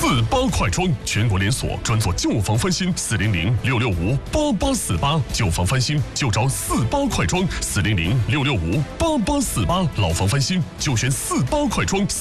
48快装，全国连锁，专做旧房翻新，400-665-8848，旧房翻新就找48快装，400-665-8848，老房翻新就选48快装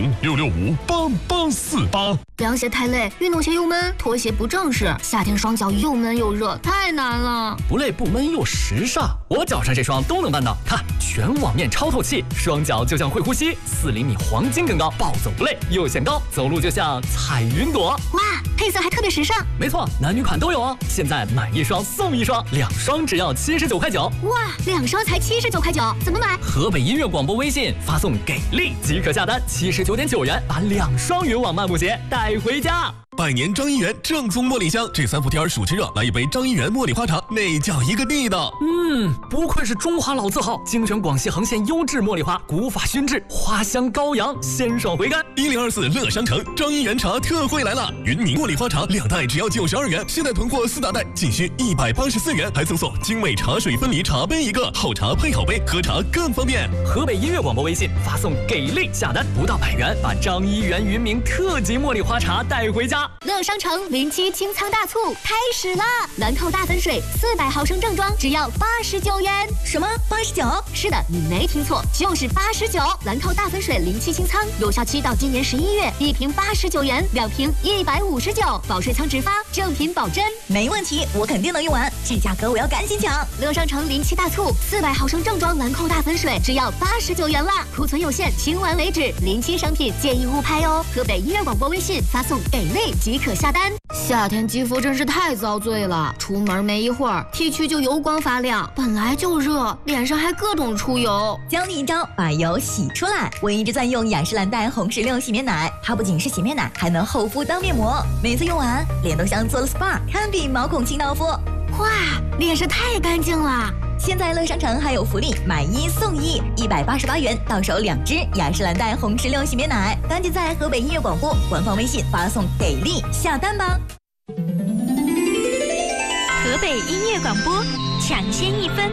，400-665-8848。 凉鞋太累，运动鞋又闷，拖鞋不正式，夏天双脚又闷又热，太难了。 不累不闷又时尚，我脚上这双都能办到。看，全网面超透气，双脚就像会呼吸，4厘米黄金更高，暴走不累，又显高，走路就像踩云朵。 哇，配色还特别时尚。 没错，男女款都有哦。现在买1双送1双，2双只要79块9。 哇，2双才79块9，怎么买？ 河北音乐广播微信发送给力即可下单，79.9元把2双云网漫步鞋带回家。 百年张一元正宗茉莉香，这3伏天暑吃热，来一杯张一元茉莉花茶，那叫一个地道。 不愧是中华老字号，精选广西横县优质茉莉花，古法熏制，花香高扬，鲜爽回甘。 1024乐商城张一元茶特惠来了，云茗茉莉花茶2袋只要92元，现在囤货4大袋仅需184元，还赠送精美茶水分离茶杯1个，好茶配好杯，喝茶更方便。 河北音乐广播微信发送给力下单，不到100元，把张一元云茗特级茉莉花茶带回家。 乐商城07清仓大促开始了，兰蔻大粉水400毫升正装只要89元。 什么89？ 是的，你没听错，就是89。兰蔻大粉水07清仓，有效期到今年11月，1瓶89元，2瓶159，保税仓直发，正品保真。 没问题，我肯定能用完，这价格我要赶紧抢。 乐商城07大促，400毫升正装兰蔻大粉水只要89元啦，库存有限，清完为止，07商品建议勿拍哦。河北音乐广播微信发送给力即可下单。夏天肌肤真是太遭罪了，出门没一会儿，T 区就油光发亮，本来就热，脸上还各种出油。 教你一招，把油洗出来。我一直在用雅诗兰黛红石榴洗面奶，它不仅是洗面奶，还能厚敷当面膜，每次用完脸都像做了 SPA， 堪比毛孔清道夫。 哇，脸是太干净了。 现在乐商城还有福利，买1送1，188元到手2支雅诗兰黛红石榴洗面奶，赶紧在河北音乐广播官方微信发送给力下单吧。 河北音乐广播抢先1分。